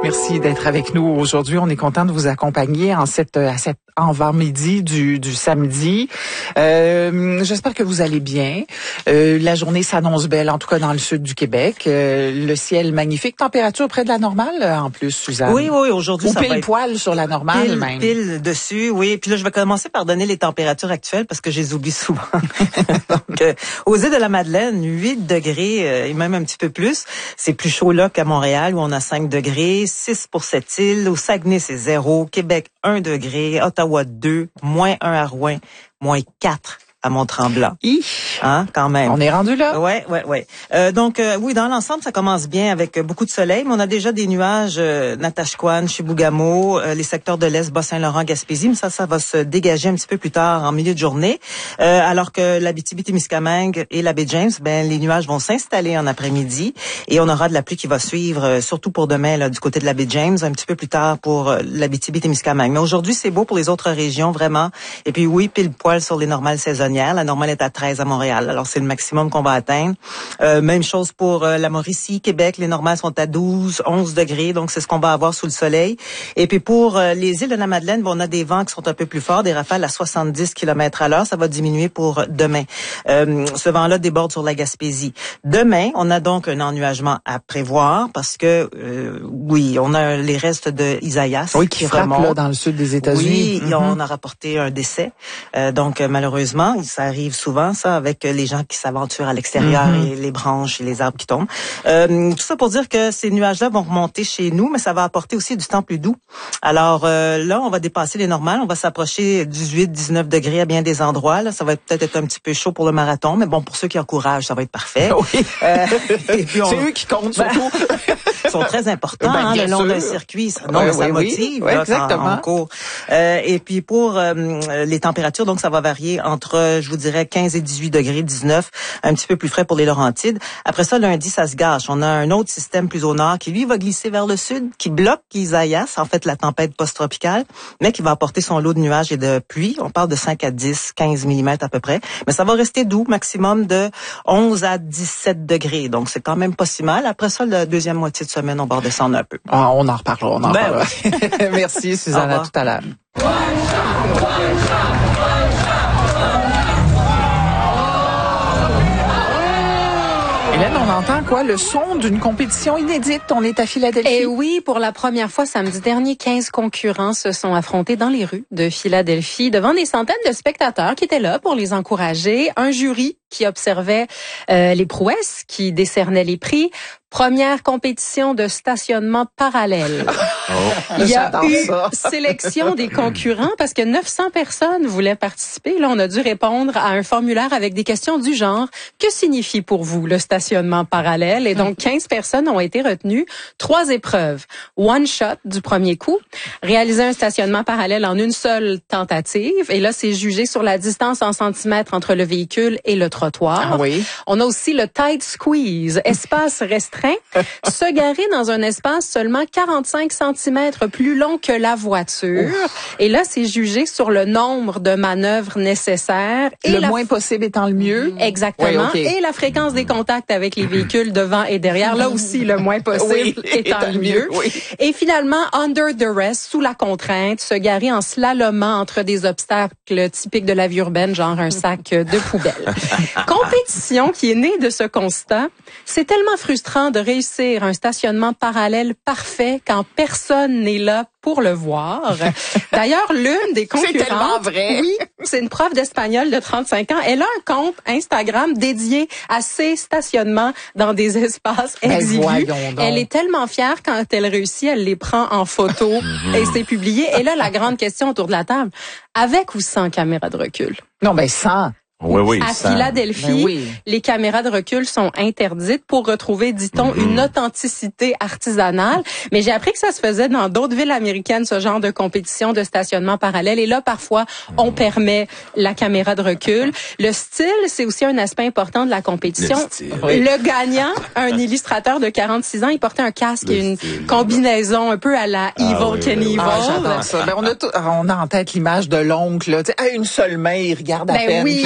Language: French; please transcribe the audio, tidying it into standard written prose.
Merci d'être avec nous aujourd'hui. On est content de vous accompagner à cet avant-midi du samedi. J'espère que vous allez bien. La journée s'annonce belle, en tout cas dans le sud du Québec. Le ciel magnifique. Température près de la normale, en plus, Suzanne. Oui, aujourd'hui, ou ça va être poil sur la normale, pile, même. Pile dessus, oui. Puis là, je vais commencer par donner les températures actuelles parce que je les oublie souvent. Donc, aux îles de la Madeleine, 8 degrés et même un petit peu plus. C'est plus chaud là qu'à Montréal où on a 5 degrés. 6 pour cette île. Au Saguenay, c'est 0. Québec, 1 degré. Ottawa, 2. -1 à Rouyn. -4 à Mont-Tremblant. Hein, quand même. On est rendu là. Ouais. Donc, oui, dans l'ensemble, ça commence bien avec beaucoup de soleil, mais on a déjà des nuages, Natashquan, Chibougamau, les secteurs de l'Est, Bas-Saint-Laurent, Gaspésie, mais ça va se dégager un petit peu plus tard en milieu de journée. Alors que l'Abitibi-Témiscamingue et la baie James, les nuages vont s'installer en après-midi et on aura de la pluie qui va suivre, surtout pour demain, là, du côté de la baie James, un petit peu plus tard pour l'Abitibi-Témiscamingue. Mais aujourd'hui, c'est beau pour les autres régions, vraiment. Et puis oui, pile poil sur les normales saisonnières. La normale est à 13 à Montréal, alors c'est le maximum qu'on va atteindre. Même chose pour la Mauricie, Québec, les normales sont à 12, 11 degrés, donc c'est ce qu'on va avoir sous le soleil. Et puis pour les îles de la Madeleine, on a des vents qui sont un peu plus forts, des rafales à 70 km/h, ça va diminuer pour demain. Ce vent-là déborde sur la Gaspésie. Demain, on a donc un ennuagement à prévoir parce que, oui, on a les restes de Isaias. Oui, qui frappe là, dans le sud des États-Unis. Oui, on a rapporté un décès. Donc, malheureusement, ça arrive souvent, ça, avec les gens qui s'aventurent à l'extérieur et les branches et les arbres qui tombent. Tout ça pour dire que ces nuages-là vont remonter chez nous, mais ça va apporter aussi du temps plus doux. Alors là, on va dépasser les normales. On va s'approcher 18-19 degrés à bien des endroits. Là, ça va peut-être être un petit peu chaud pour le marathon, mais bon, pour ceux qui encouragent, ça va être parfait. Oui. C'est eux qui comptent, surtout. Ils sont très importants le long d'un circuit. Ça motive. Oui, exactement. En cours. Et puis pour les températures, donc ça va varier entre, je vous dirais, 15 et 18 degrés, 19, un petit peu plus frais pour les Laurentides. Après ça, lundi, ça se gâche. On a un autre système plus au nord qui, lui, va glisser vers le sud, qui bloque Isaias, en fait, la tempête post-tropicale, mais qui va apporter son lot de nuages et de pluie. On parle de 5 à 10, 15 mm à peu près. Mais ça va rester doux, maximum de 11 à 17 degrés. Donc, c'est quand même pas si mal. Après ça, la deuxième moitié de semaine, on va redescendre un peu. Ah, on en reparlera, Merci, Suzanne, à tout à l'heure. Hélène, on entend quoi? Le son d'une compétition inédite. On est à Philadelphie. Et oui, pour la première fois samedi dernier, 15 concurrents se sont affrontés dans les rues de Philadelphie devant des centaines de spectateurs qui étaient là pour les encourager. Un jury qui observait les prouesses, qui décernait les prix. Première compétition de stationnement parallèle. Il y a eu sélection des concurrents parce que 900 personnes voulaient participer. Là, on a dû répondre à un formulaire avec des questions du genre « Que signifie pour vous le stationnement parallèle? » Et donc, 15 personnes ont été retenues. 3 épreuves. One shot du premier coup. Réaliser un stationnement parallèle en une seule tentative. Et là, c'est jugé sur la distance en centimètres entre le véhicule et le trottoir. Ah oui. On a aussi le tight squeeze, espace restreint. Se garer dans un espace seulement 45 cm plus long que la voiture. Et là, c'est jugé sur le nombre de manœuvres nécessaires. Et le moins possible étant le mieux. Exactement. Oui, okay. Et la fréquence des contacts avec les véhicules devant et derrière. Là aussi, le moins possible étant le mieux. Oui. Et finalement, under duress, sous la contrainte, se garer en slalomant entre des obstacles typiques de la vie urbaine, genre un sac de poubelle. Compétition qui est née de ce constat. C'est tellement frustrant de réussir un stationnement parallèle parfait quand personne n'est là pour le voir. D'ailleurs, l'une des concurrentes... C'est tellement vrai. Oui, c'est une prof d'espagnol de 35 ans. Elle a un compte Instagram dédié à ses stationnements dans des espaces exigus. Elle est tellement fière quand elle réussit, elle les prend en photo et c'est publié. Et là, la grande question autour de la table, avec ou sans caméra de recul? Non, mais sans. Oui, à Philadelphie, les caméras de recul sont interdites pour retrouver, dit-on, une authenticité artisanale. Mais j'ai appris que ça se faisait dans d'autres villes américaines, ce genre de compétition de stationnement parallèle. Et là, parfois, on permet la caméra de recul. Le style, c'est aussi un aspect important de la compétition. Le gagnant, un illustrateur de 46 ans, il portait un casque et une combinaison un peu à la Evil Knievel. J'adore ça. On a en tête l'image de l'oncle, là, une seule main, il regarde à peine. Oui.